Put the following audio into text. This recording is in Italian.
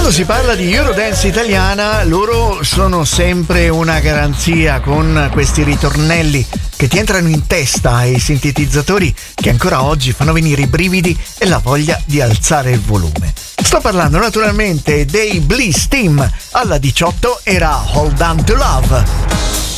Quando si parla di Eurodance italiana, loro sono sempre una garanzia con questi ritornelli che ti entrano in testa ai sintetizzatori che ancora oggi fanno venire i brividi e la voglia di alzare il volume. Sto parlando naturalmente dei Bliss Team. Alla 18 era Hold On To Love.